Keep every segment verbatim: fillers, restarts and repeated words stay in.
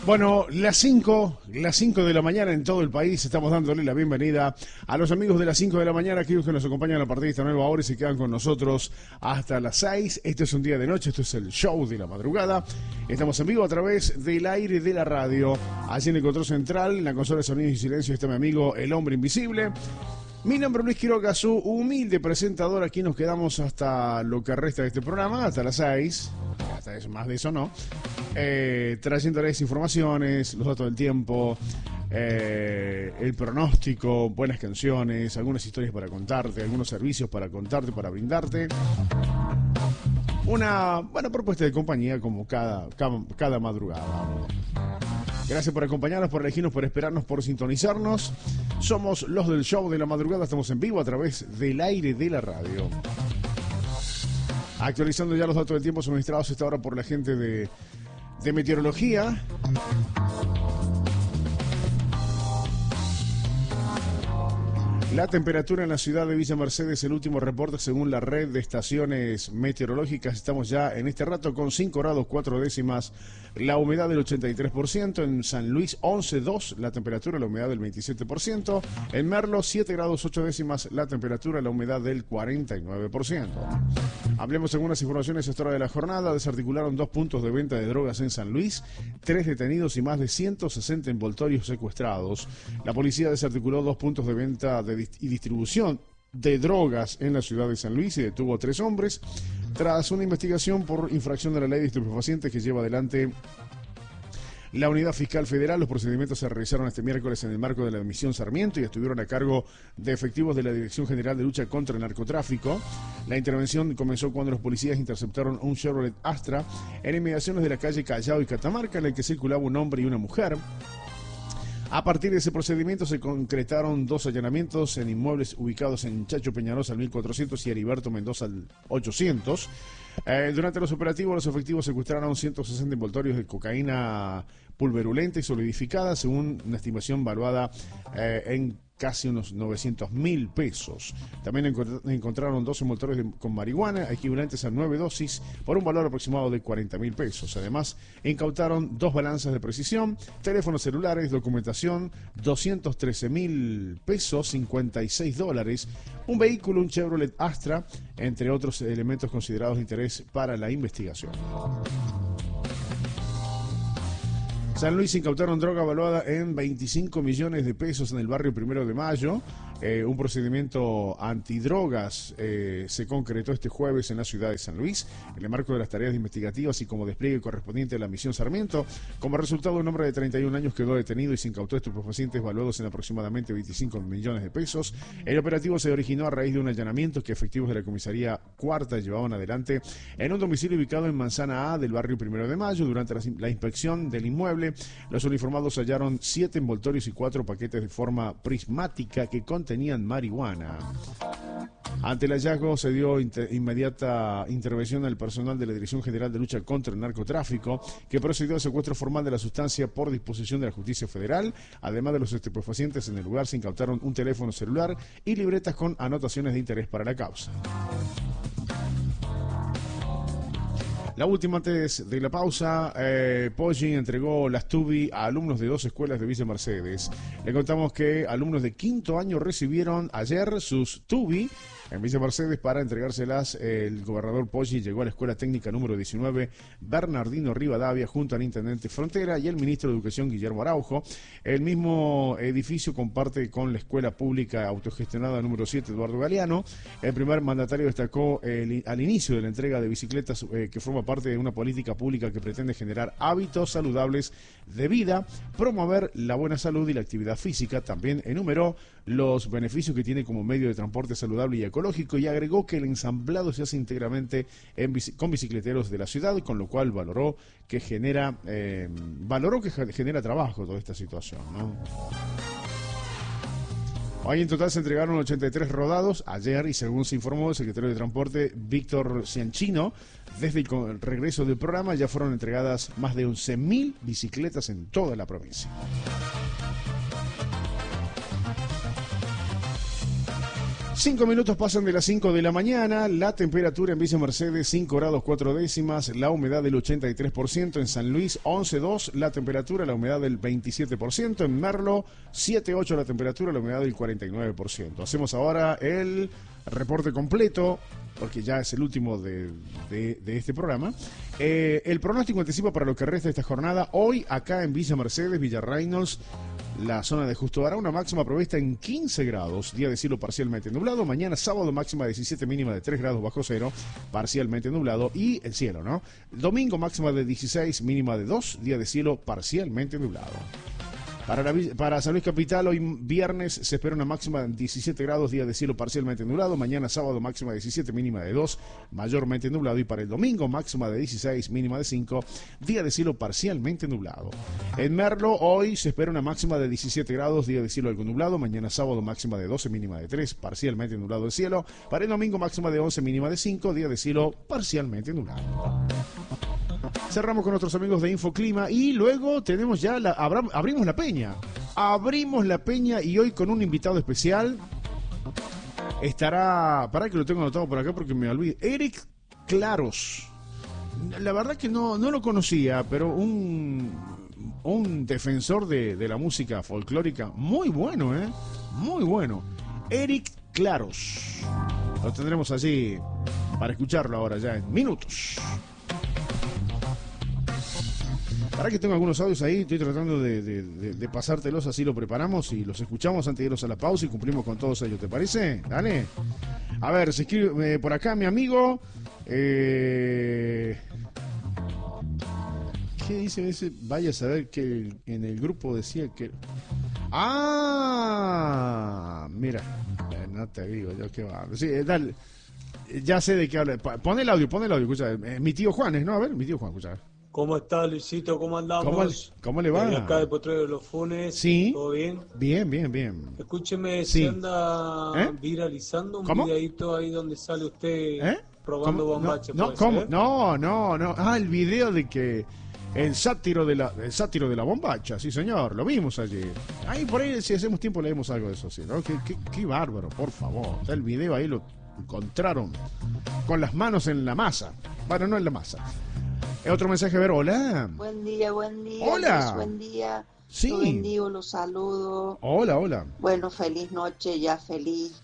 Bueno, las cinco, las cinco de la mañana en todo el país, estamos dándole la bienvenida a los amigos de las cinco de la mañana, aquellos que nos acompañan a partir de esta nueva hora y se quedan con nosotros hasta las seis. Este es un día de noche, esto es el show de la madrugada. Estamos en vivo a través del aire de la radio. Allí en el control central, en la consola de sonidos y silencio, está mi amigo el hombre invisible. Mi nombre es Luis Quiroga, su humilde presentador. Aquí nos quedamos hasta lo que resta de este programa, hasta las seis. Hasta eso, más de eso no. Eh, trayéndoles informaciones, los datos del tiempo, eh, el pronóstico, buenas canciones, algunas historias para contarte, algunos servicios para contarte, para brindarte. Una buena propuesta de compañía como cada, cada, cada madrugada. Gracias por acompañarnos, por elegirnos, por esperarnos, por sintonizarnos. Somos los del show de la madrugada, estamos en vivo a través del aire de la radio. Actualizando ya los datos del tiempo suministrados esta hora por la gente de, de meteorología. La temperatura en la ciudad de Villa Mercedes, el último reporte según la red de estaciones meteorológicas, estamos ya en este rato con cinco grados cuatro décimas, la humedad del ochenta y tres por ciento, en San Luis once coma dos, la temperatura, la humedad del veintisiete por ciento, en Merlo siete grados ocho décimas, la temperatura, la humedad del cuarenta y nueve por ciento. Hablemos de algunas informaciones a esta hora de la jornada. Desarticularon dos puntos de venta de drogas en San Luis, tres detenidos y más de ciento sesenta envoltorios secuestrados. La policía desarticuló dos puntos de venta de y distribución de drogas en la ciudad de San Luis y detuvo a tres hombres tras una investigación por infracción de la ley de estupefacientes que lleva adelante la Unidad Fiscal Federal. Los procedimientos se realizaron este miércoles en el marco de la misión Sarmiento y estuvieron a cargo de efectivos de la Dirección General de Lucha contra el Narcotráfico. La intervención comenzó cuando los policías interceptaron un Chevrolet Astra en inmediaciones de la calle Callao y Catamarca, en el que circulaba un hombre y una mujer. A partir de ese procedimiento se concretaron dos allanamientos en inmuebles ubicados en Chacho Peñalosa al mil cuatrocientos y Heriberto Mendoza al ochocientos. Eh, durante los operativos, los efectivos secuestraron ciento sesenta envoltorios de cocaína pulverulenta y solidificada, según una estimación valuada eh, en casi unos novecientos mil pesos. También encont- encontraron dos envoltorios de, con marihuana, equivalentes a nueve dosis, por un valor aproximado de cuarenta mil pesos. Además, incautaron dos balanzas de precisión, teléfonos celulares, documentación, doscientos trece mil pesos, cincuenta y seis dólares, un vehículo, un Chevrolet Astra, entre otros elementos considerados de interés para la investigación. San Luis incautaron droga valuada en veinticinco millones de pesos en el barrio Primero de Mayo. Eh, un procedimiento antidrogas eh, se concretó este jueves en la ciudad de San Luis, en el marco de las tareas investigativas y como despliegue correspondiente a la misión Sarmiento. Como resultado, un hombre de treinta y un años quedó detenido y se incautó estupefacientes valuados en aproximadamente veinticinco millones de pesos. El operativo se originó a raíz de un allanamiento que efectivos de la comisaría Cuarta llevaban adelante en un domicilio ubicado en Manzana A del barrio Primero de Mayo. Durante la, la inspección del inmueble, los uniformados hallaron siete envoltorios y cuatro paquetes de forma prismática que contenían tenían marihuana. Ante el hallazgo se dio inter- inmediata intervención al personal de la Dirección General de Lucha contra el Narcotráfico, que procedió al secuestro formal de la sustancia por disposición de la Justicia Federal. Además de los estupefacientes, en el lugar se incautaron un teléfono celular y libretas con anotaciones de interés para la causa. La última antes de la pausa, eh, Poggi entregó las Tubi a alumnos de dos escuelas de Villa Mercedes. Le contamos que alumnos de quinto año recibieron ayer sus Tubi en Villa Mercedes para entregárselas. El gobernador Poggi llegó a la escuela técnica número diecinueve Bernardino Rivadavia junto al intendente Frontera y el ministro de Educación Guillermo Araujo. El mismo edificio comparte con la escuela pública autogestionada número siete Eduardo Galeano. El primer mandatario destacó el, al inicio de la entrega de bicicletas eh, que forma parte de una política pública que pretende generar hábitos saludables de vida, promover la buena salud y la actividad física. También enumeró los beneficios que tiene como medio de transporte saludable y ecológico y agregó que el ensamblado se hace íntegramente en bici- con bicicleteros de la ciudad, con lo cual valoró que genera eh, valoró que genera trabajo toda esta situación, ¿no? Hoy en total se entregaron ochenta y tres rodados ayer y según se informó el secretario de Transporte Víctor Cianchino, desde el regreso del programa ya fueron entregadas más de once mil bicicletas en toda la provincia. Cinco minutos pasan de las cinco de la mañana. La temperatura en Villa Mercedes cinco grados cuatro décimas. La humedad del ochenta y tres por ciento. En San Luis once coma dos. La temperatura, la humedad del veintisiete por ciento. En Merlo siete coma ocho la temperatura, la humedad del cuarenta y nueve por ciento. Hacemos ahora el reporte completo, porque ya es el último de, de, de este programa. Eh, el pronóstico anticipa para lo que resta de esta jornada. Hoy acá en Villa Mercedes, Villa Reynolds, la zona de Justo Vará, una máxima prevista en quince grados, día de cielo parcialmente nublado. Mañana sábado máxima de diecisiete, mínima de tres grados bajo cero, parcialmente nublado. Y el cielo, ¿no? Domingo máxima de dieciséis, mínima de dos, día de cielo parcialmente nublado. Para, la, para San Luis Capital, hoy viernes se espera una máxima de diecisiete grados, día de cielo parcialmente nublado. Mañana sábado máxima de diecisiete, mínima de dos, mayormente nublado. Y para el domingo máxima de dieciséis, mínima de cinco, día de cielo parcialmente nublado. En Merlo hoy se espera una máxima de diecisiete grados, día de cielo algo nublado. Mañana sábado máxima de doce, mínima de tres, parcialmente nublado el cielo. Para el domingo máxima de once, mínima de cinco, día de cielo parcialmente nublado. Cerramos con nuestros amigos de Infoclima y luego tenemos ya la abra, abrimos la peña. Abrimos la peña y hoy con un invitado especial estará, para que lo tengo anotado por acá porque me olvidé, Eric Claros. La verdad que no, no lo conocía, pero un, un defensor de, de la música folclórica muy bueno, ¿eh? Muy bueno. Eric Claros. Lo tendremos allí para escucharlo ahora ya en minutos. Para que tengo algunos audios ahí, estoy tratando de, de, de, de pasártelos, así lo preparamos y los escuchamos antes de irnos a la pausa y cumplimos con todos ellos, ¿te parece? Dale. A ver, se escribe eh, por acá mi amigo. Eh... ¿Qué dice? Dice? Vaya a saber que en el grupo decía que... ¡Ah! Mira, eh, no te digo yo qué va. Sí, eh, dale. Ya sé de qué habla. Pon el audio, pon el audio, escucha. Eh, mi tío Juan, ¿no? A ver, mi tío Juan, escucha. ¿Cómo está, Luisito? ¿Cómo andamos? ¿Cómo, cómo le va? Desde acá de Potrero de los Funes. Sí. ¿Todo bien? Bien, bien, bien. Escúcheme, Sí. se anda ¿Eh? viralizando un ¿Cómo? videíto ahí donde sale usted ¿Eh? probando ¿Cómo? bombacha. No, no, ¿puede ¿cómo? ser? no, no, no. Ah, el video de que el sátiro de la, el sátiro de la bombacha, sí señor, lo vimos ayer. Ahí por ahí, si hacemos tiempo, leemos algo de eso, sí, ¿no? Qué, qué, qué bárbaro, por favor. Está el video ahí, lo encontraron con las manos en la masa. Bueno, no en la masa. Otro mensaje, a ver, hola. Buen día, buen día. Hola. Luis, buen día. Sí. Los bendigo, los saludo. Hola, hola. Bueno, feliz noche, ya feliz.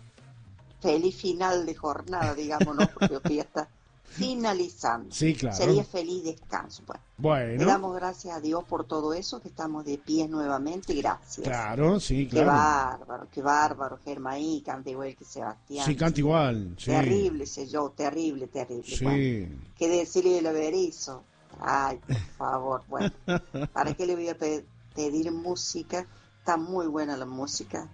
Feliz final de jornada, digamos, ¿no? Porque hoy ya está finalizando. Sí, claro. Sería feliz descanso. Bueno, Bueno. le damos gracias a Dios por todo eso, que estamos de pie nuevamente. Gracias. Claro, sí, Qué claro. bárbaro, qué bárbaro. Germaí canta igual que Sebastián. Sí, canta igual. Sí. Terrible ese yo, terrible, terrible. Sí. Bueno, qué decirle de lo Berizo. Ay, por favor, bueno. ¿Para qué le voy a pe- pedir música? Está muy buena la música.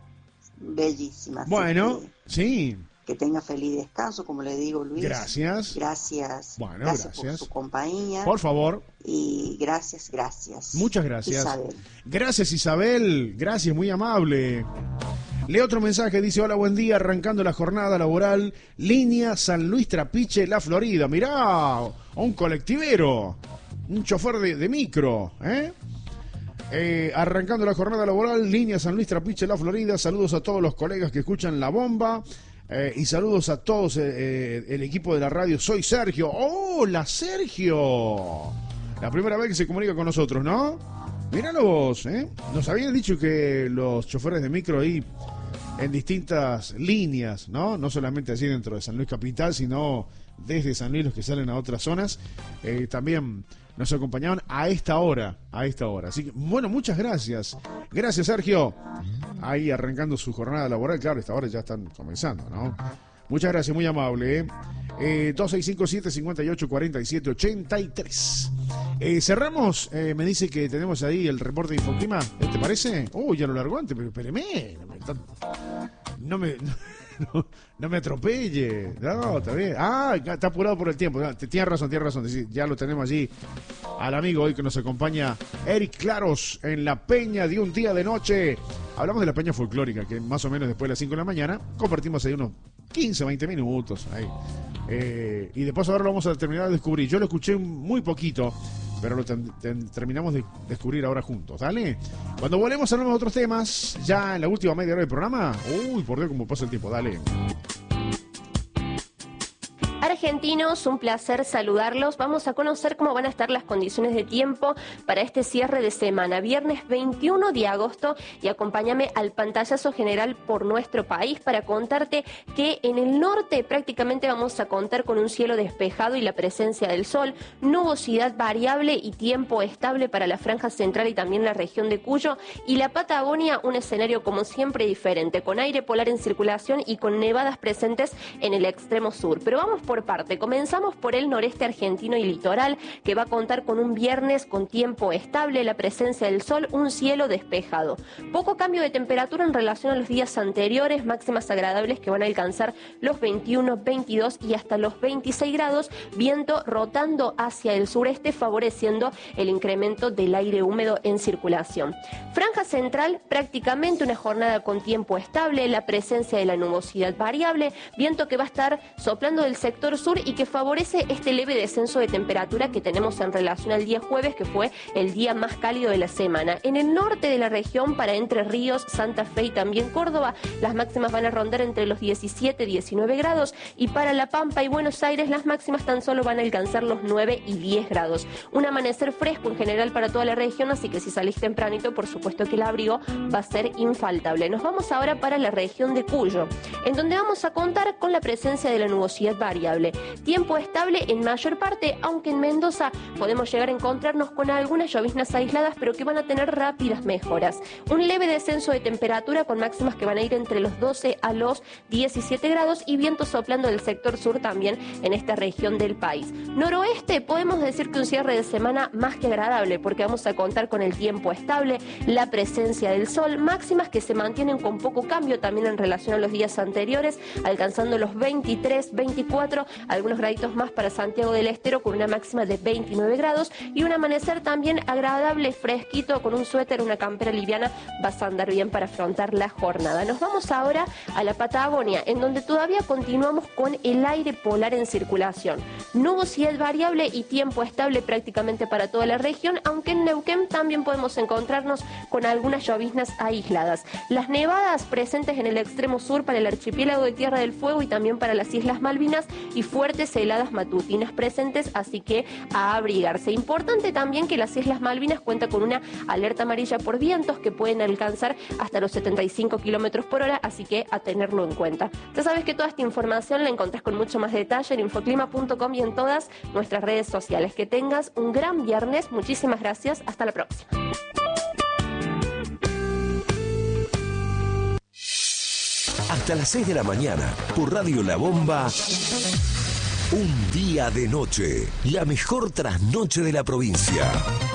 Bellísima. Así Bueno, que, sí. que tenga feliz descanso, como le digo, Luis. Gracias. Gracias. Bueno, gracias, gracias. por su compañía. Por favor. Y gracias, gracias. Muchas gracias. Isabel. Gracias, Isabel. Gracias, muy amable. Lee otro mensaje, dice, hola, buen día, arrancando la jornada laboral, línea San Luis Trapiche, La Florida. Mirá, un colectivero, un chofer de, de micro, ¿eh? Eh, arrancando la jornada laboral, línea San Luis Trapiche, La Florida. Saludos a todos los colegas que escuchan La Bomba. Eh, y saludos a todos eh, eh, el equipo de la radio. Soy Sergio. ¡Hola, Sergio! La primera vez que se comunica con nosotros, ¿no? Míralo vos, ¿eh? Nos habían dicho que los choferes de micro ahí en distintas líneas, ¿no? No solamente allí dentro de San Luis Capital, sino desde San Luis los que salen a otras zonas, eh, también nos acompañaban a esta hora, a esta hora. Así que, bueno, muchas gracias. Gracias, Sergio. Ahí arrancando su jornada laboral, claro, esta hora ya están comenzando, ¿no? Muchas gracias, muy amable, ¿eh? Eh, dos seis cinco siete, cinco ocho cuatro siete, ocho tres. Eh, cerramos, eh, me dice que tenemos ahí el reporte de Infoclima, ¿eh, ¿te parece? Uy, ya lo largó antes, pero espéreme, no me, no me, no, no me atropelle, no, está bien, ah, está apurado por el tiempo, tienes razón, tienes razón, ya lo tenemos allí al amigo hoy que nos acompaña, Eric Claros, en la peña de un día de noche. Hablamos de la peña folclórica, que más o menos después de las cinco de la mañana, compartimos ahí unos quince, veinte minutos, ahí. Eh, y después ahora lo vamos a terminar de descubrir. Yo lo escuché muy poquito, pero lo ten, ten, terminamos de descubrir ahora juntos, ¿dale? Cuando volvemos hablamos de otros temas, ya en la última media hora del programa. Uy, por Dios, cómo pasa el tiempo, dale. Argentinos, un placer saludarlos. Vamos a conocer cómo van a estar las condiciones de tiempo para este cierre de semana, viernes veintiuno de agosto, y acompáñame al pantallazo general por nuestro país para contarte que en el norte prácticamente vamos a contar con un cielo despejado y la presencia del sol, nubosidad variable y tiempo estable para la franja central y también la región de Cuyo, y la Patagonia, un escenario como siempre diferente, con aire polar en circulación y con nevadas presentes en el extremo sur. Pero vamos por parte. Comenzamos por el noreste argentino y litoral, que va a contar con un viernes con tiempo estable, la presencia del sol, un cielo despejado. Poco cambio de temperatura en relación a los días anteriores, máximas agradables que van a alcanzar los veintiuno, veintidós y hasta los veintiséis grados, viento rotando hacia el sureste, favoreciendo el incremento del aire húmedo en circulación. Franja central, prácticamente una jornada con tiempo estable, la presencia de la nubosidad variable, viento que va a estar soplando del sector sur y que favorece este leve descenso de temperatura que tenemos en relación al día jueves, que fue el día más cálido de la semana. En el norte de la región, para Entre Ríos, Santa Fe y también Córdoba, las máximas van a rondar entre los diecisiete y diecinueve grados, y para La Pampa y Buenos Aires las máximas tan solo van a alcanzar los nueve y diez grados. Un amanecer fresco en general para toda la región, así que si salís tempranito, por supuesto que el abrigo va a ser infaltable. Nos vamos ahora para la región de Cuyo, en donde vamos a contar con la presencia de la nubosidad variable. Tiempo estable en mayor parte, aunque en Mendoza podemos llegar a encontrarnos con algunas lloviznas aisladas, pero que van a tener rápidas mejoras. Un leve descenso de temperatura con máximas que van a ir entre los doce a los diecisiete grados y viento soplando del sector sur también en esta región del país. Noroeste, podemos decir que un cierre de semana más que agradable, porque vamos a contar con el tiempo estable, la presencia del sol, máximas que se mantienen con poco cambio también en relación a los días anteriores, alcanzando los veintitrés, veinticuatro, algunos graditos más para Santiago del Estero con una máxima de veintinueve grados, y un amanecer también agradable, fresquito, con un suéter, una campera liviana, vas a andar bien para afrontar la jornada. Nos vamos ahora a la Patagonia, en donde todavía continuamos con el aire polar en circulación. Nubosidad variable y tiempo estable prácticamente para toda la región, aunque en Neuquén también podemos encontrarnos con algunas lloviznas aisladas. Las nevadas presentes en el extremo sur para el archipiélago de Tierra del Fuego y también para las Islas Malvinas, y fuertes heladas matutinas presentes, así que a abrigarse. Importante también que las Islas Malvinas cuenta con una alerta amarilla por vientos que pueden alcanzar hasta los setenta y cinco kilómetros por hora, así que a tenerlo en cuenta. Ya sabes que toda esta información la encontrás con mucho más detalle en infoclima punto com y en todas nuestras redes sociales. Que tengas un gran viernes, muchísimas gracias, hasta la próxima. Hasta las seis de la mañana, por Radio La Bomba, un día de noche, la mejor trasnoche de la provincia.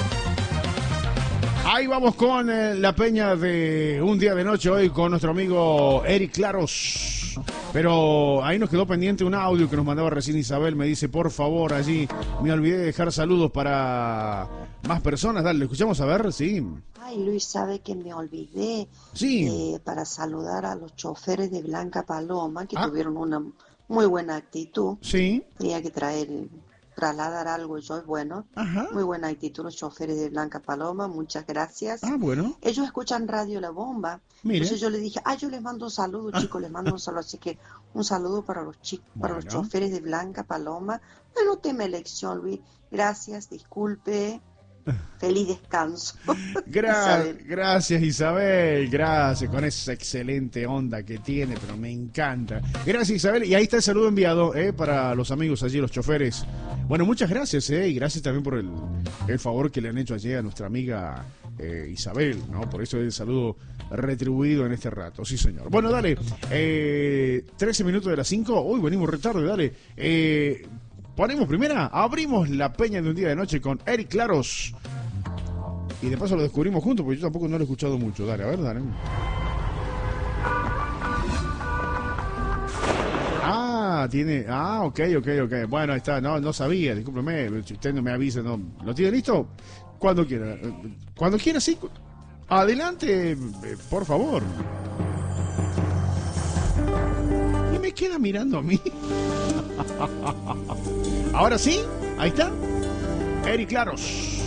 Ahí vamos con eh, la peña de un día de noche hoy con nuestro amigo Eric Claros. Pero ahí nos quedó pendiente un audio que nos mandaba recién Isabel. Me dice, por favor, allí me olvidé de dejar saludos para más personas. Dale, ¿lo escuchamos a ver? Sí. Ay, Luis, ¿sabe que me olvidé? Sí. Eh, para saludar a los choferes de Blanca Paloma, que ah. tuvieron una muy buena actitud. Sí. Tenía que traer, trasladar algo yo, y bueno, Ajá. muy buena actitud los choferes de Blanca Paloma, muchas gracias. Ah, bueno. Ellos escuchan Radio La Bomba. Mire. Entonces yo les dije, ah, yo les mando un saludo, chicos, les mando un saludo. Así que un saludo para los chicos, para Bueno. los choferes de Blanca Paloma. Bueno, tema elección, Luis. Gracias, disculpe. Feliz descanso. Gra- Isabel. Gracias, Isabel. Gracias, con esa excelente onda que tiene, pero me encanta. Gracias, Isabel. Y ahí está el saludo enviado eh, para los amigos allí, los choferes. Bueno, muchas gracias, eh, y gracias también por el, el favor que le han hecho allí a nuestra amiga eh, Isabel, ¿no? Por eso el saludo retribuido en este rato. Sí, señor. Bueno, dale. Eh, trece minutos de las cinco. Uy, venimos retarde, dale. Eh. Ponemos primera, abrimos la peña de un día de noche con Eric Claros. Y de paso lo descubrimos juntos, porque yo tampoco no lo he escuchado mucho. Dale, a ver, dale. Ah, tiene... Ah, ok, ok, ok. Bueno, ahí está. No, no sabía, discúlpeme. Si usted no me avisa, no. ¿Lo tiene listo? Cuando quiera. Cuando quiera, sí. Adelante, por favor. Y me queda mirando a mí. Ahora sí, ahí está. Eric Claros.